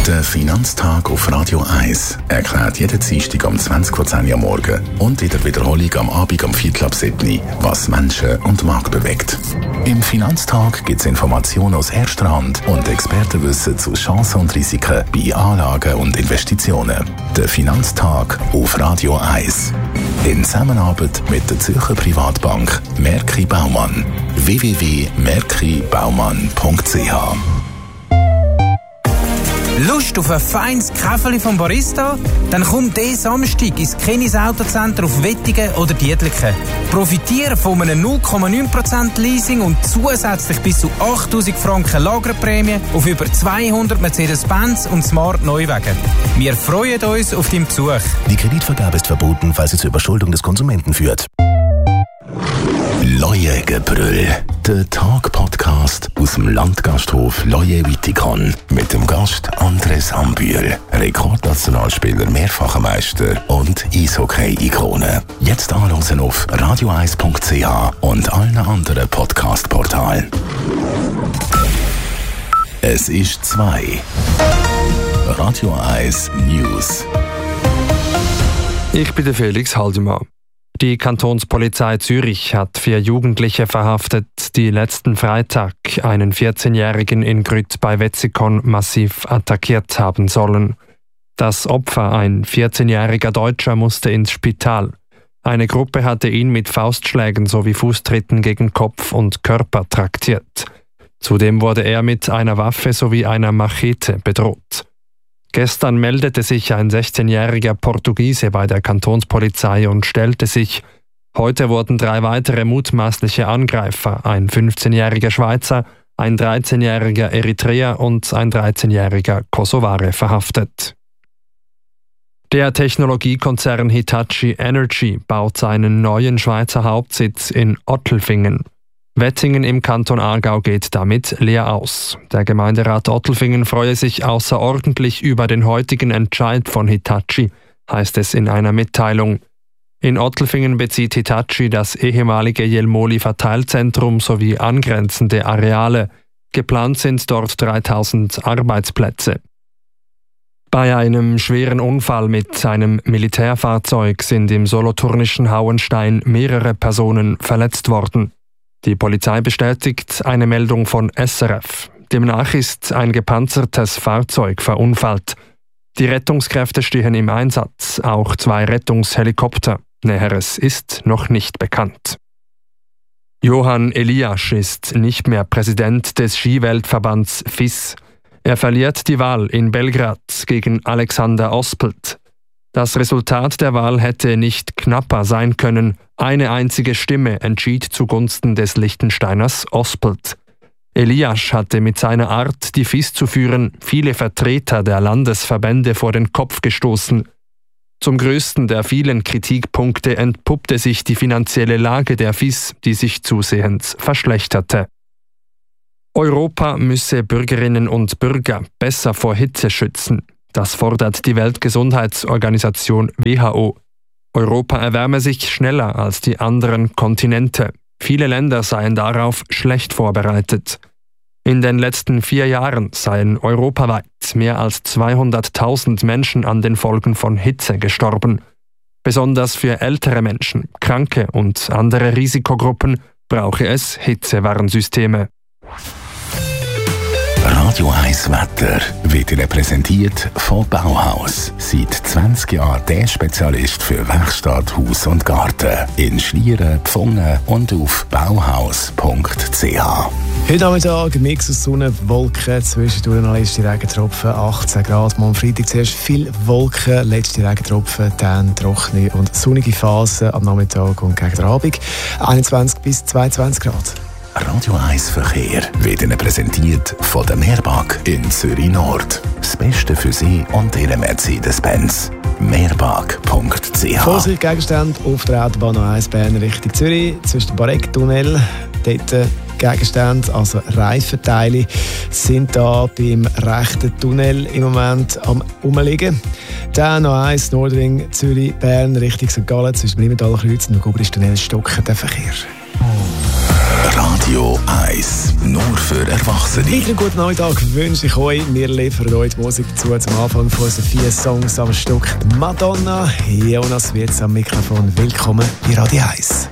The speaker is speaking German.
Der Finanztag auf Radio 1 erklärt jeden Dienstag um 20:10 Uhr am Morgen und in der Wiederholung am Abend um 6:45 Uhr, was Menschen und Markt bewegt. Im Finanztag gibt es Informationen aus erster Hand und Expertenwissen zu Chancen und Risiken bei Anlagen und Investitionen. Der Finanztag auf Radio 1. In Zusammenarbeit mit der Zürcher Privatbank Merki Baumann. www.merkibaumann.ch. Lust auf ein feines Käferli vom Barista? Dann komm diesen Samstag ins Kenis Autocenter auf Wettigen oder Dietliken. Profitiere von einem 0,9% Leasing und zusätzlich bis zu 8'000 Franken Lagerprämie auf über 200 Mercedes-Benz und Smart Neuwagen. Wir freuen uns auf deinen Besuch. Die Kreditvergabe ist verboten, falls sie zur Überschuldung des Konsumenten führt. Leuengebrüll. Der Tag-Podcast aus dem Landgasthof Leue-Wittikon mit dem Gast Andres Ambühl, Rekordnationalspieler, mehrfacher Meister und Eishockey-Ikone. Jetzt anhören auf radio1.ch und allen anderen Podcast-Portalen. Es ist 2. Radio 1 News. Ich bin der Felix Haldimann. Die Kantonspolizei Zürich hat 4 Jugendliche verhaftet, die letzten Freitag einen 14-Jährigen in Grütt bei Wetzikon massiv attackiert haben sollen. Das Opfer, ein 14-jähriger Deutscher, musste ins Spital. Eine Gruppe hatte ihn mit Faustschlägen sowie Fußtritten gegen Kopf und Körper traktiert. Zudem wurde er mit einer Waffe sowie einer Machete bedroht. Gestern meldete sich ein 16-jähriger Portugiese bei der Kantonspolizei und stellte sich. Heute wurden 3 weitere mutmaßliche Angreifer, ein 15-jähriger Schweizer, ein 13-jähriger Eritreer und ein 13-jähriger Kosovare verhaftet. Der Technologiekonzern Hitachi Energy baut seinen neuen Schweizer Hauptsitz in Ottelfingen. Wettingen im Kanton Aargau geht damit leer aus. Der Gemeinderat Ottelfingen freue sich außerordentlich über den heutigen Entscheid von Hitachi, heißt es in einer Mitteilung. In Ottelfingen bezieht Hitachi das ehemalige Jelmoli-Verteilzentrum sowie angrenzende Areale. Geplant sind dort 3000 Arbeitsplätze. Bei einem schweren Unfall mit einem Militärfahrzeug sind im solothurnischen Hauenstein mehrere Personen verletzt worden. Die Polizei bestätigt eine Meldung von SRF. Demnach ist ein gepanzertes Fahrzeug verunfallt. Die Rettungskräfte stehen im Einsatz, auch 2 Rettungshelikopter. Näheres ist noch nicht bekannt. Johann Eliasch ist nicht mehr Präsident des Skiweltverbands FIS. Er verliert die Wahl in Belgrad gegen Alexander Ospelt. Das Resultat der Wahl hätte nicht knapper sein können. Eine einzige Stimme entschied zugunsten des Liechtensteiners Ospelt. Eliasch hatte mit seiner Art, die FIS zu führen, viele Vertreter der Landesverbände vor den Kopf gestoßen. Zum größten der vielen Kritikpunkte entpuppte sich die finanzielle Lage der FIS, die sich zusehends verschlechterte. Europa müsse Bürgerinnen und Bürger besser vor Hitze schützen. Das fordert die Weltgesundheitsorganisation WHO. Europa erwärme sich schneller als die anderen Kontinente. Viele Länder seien darauf schlecht vorbereitet. In den letzten 4 Jahren seien europaweit mehr als 200.000 Menschen an den Folgen von Hitze gestorben. Besonders für ältere Menschen, Kranke und andere Risikogruppen brauche es Hitzewarnsysteme. Radio 1 Wetter wird Ihnen präsentiert von Bauhaus. Seit 20 Jahren der Spezialist für Werkstatt, Haus und Garten. In Schlieren, Pfungen und auf bauhaus.ch. Heute Nachmittag ein Mix aus Sonne, Wolken, zwischendurch noch letzte Regentropfen, 18 Grad. Am Freitag zuerst viel Wolken, letzte Regentropfen, dann trockene und sonnige Phasen am Nachmittag und gegen den Abend. 21 bis 22 Grad. Radio 1 Verkehr wird Ihnen präsentiert von der Meerbag in Zürich Nord. Das Beste für Sie und Ihren Mercedes-Benz. Meerbag.ch. Vorsichtgegenstände auf der Autobahn 1 Bern Richtung Zürich, zwischen dem Bareck-Tunnel. Dort Gegenstände, also Reifenteile, sind da beim rechten Tunnel im Moment am Rumliegen. Dann noch 1 Nordring Zürich Bern Richtung St. Gallen, zwischen Blimmental Kreuz und dem Gubristunnel stocken der Verkehr. Radio Radio 1. Nur für Erwachsene. Einen guten neuen Tag wünsche ich euch. Wir liefern euch die Musik dazu zum Anfang von unseren 4 Songs am Stück. Madonna, Jonas Wirtz am Mikrofon. Willkommen bei Radio 1.